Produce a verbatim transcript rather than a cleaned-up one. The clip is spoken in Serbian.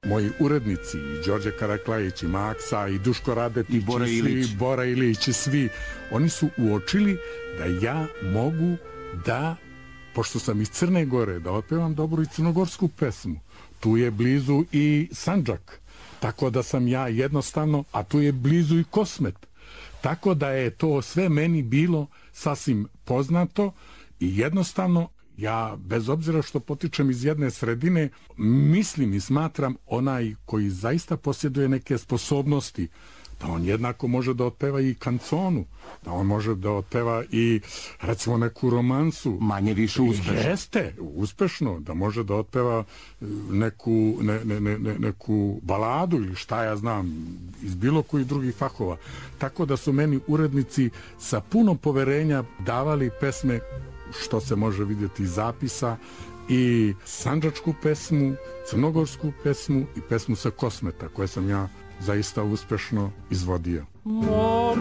Moji urednici, i Đorđe Karaklajić, i Maksa, i Duško Radetić, i Bora i Ilić. svi, Bora Ilić, i svi, oni su uočili da ja mogu da, pošto sam iz Crne Gore, da otpevam dobru i crnogorsku pesmu. Tu je blizu i Sandžak, tako da sam ja jednostavno, a tu je blizu i Kosmet. Tako da je to sve meni bilo sasvim poznato i jednostavno ja, bez obzira što potičem iz jedne sredine, mislim i smatram onaj koji zaista posjeduje neke sposobnosti, da on jednako može da otpeva i kanconu, da on može da otpeva i recimo neku romansu. Manje više uspešno. Jeste, uspešno, da može da otpeva neku, ne, ne, ne, neku baladu ili šta ja znam, iz bilo kojih drugih fahova. Tako da su meni urednici sa puno poverenja davali pesme, što se može vidjeti iz zapisa, i sandžačku pesmu, crnogorsku pesmu i pesmu sa Kosmeta, koje sam ja zaista uspešno izvodio. Mom